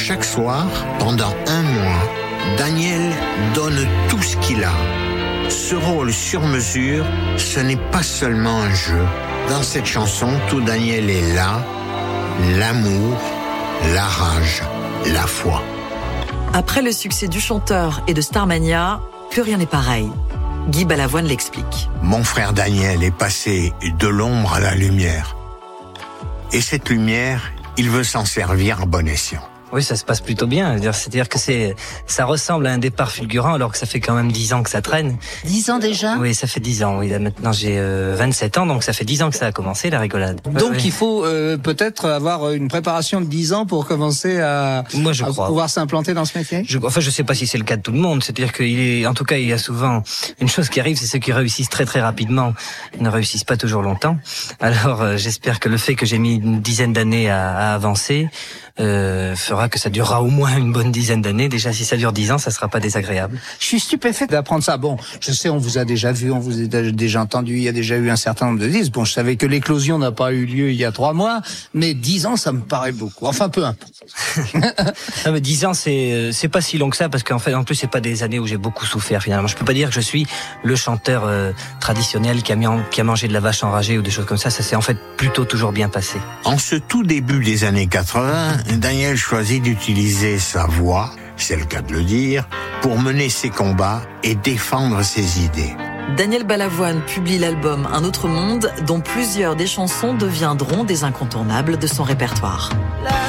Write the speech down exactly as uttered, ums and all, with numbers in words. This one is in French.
Chaque soir, pendant un mois, Daniel donne tout ce qu'il a. Ce rôle sur mesure, ce n'est pas seulement un jeu. Dans cette chanson, tout Daniel est là, l'amour, la rage, la foi. Après le succès du chanteur et de Starmania, plus rien n'est pareil. Guy Balavoine l'explique. Mon frère Daniel est passé de l'ombre à la lumière. Et cette lumière, il veut s'en servir à bon escient. Oui, ça se passe plutôt bien. C'est-à-dire que c'est, ça ressemble à un départ fulgurant, alors que ça fait quand même dix ans que ça traîne. Dix ans déjà ? Oui, ça fait dix ans. Oui, là, maintenant j'ai euh, vingt-sept ans, donc ça fait dix ans que ça a commencé, la rigolade. Donc oui. il faut euh, peut-être avoir une préparation de dix ans pour commencer à, Moi, je à crois. pouvoir s'implanter dans ce métier. Je, enfin, je sais pas si c'est le cas de tout le monde. C'est-à-dire qu'il est, en tout cas, il y a souvent une chose qui arrive, c'est ceux qui réussissent très très rapidement ne réussissent pas toujours longtemps. Alors, euh, j'espère que le fait que j'ai mis une dizaine d'années à, à avancer euh, fera que ça durera au moins une bonne dizaine d'années. Déjà, si ça dure dix ans, ça sera pas désagréable. Je suis stupéfait d'apprendre ça. Bon, je sais, on vous a déjà vu, on vous a déjà entendu, il y a déjà eu un certain nombre de disques. Bon, je savais que l'éclosion n'a pas eu lieu il y a trois mois, mais dix ans, ça me paraît beaucoup. Enfin, peu importe. Non, mais dix ans, c'est c'est pas si long que ça, parce qu'en fait, en plus, c'est pas des années où j'ai beaucoup souffert finalement. Je peux pas dire que je suis le chanteur euh, traditionnel qui a, mis en, qui a mangé de la vache enragée ou des choses comme ça. Ça s'est en fait plutôt toujours bien passé. En ce tout début des années quatre-vingts, Daniel choisit d'utiliser sa voix, c'est le cas de le dire, pour mener ses combats et défendre ses idées. Daniel Balavoine publie l'album Un autre monde, dont plusieurs des chansons deviendront des incontournables de son répertoire.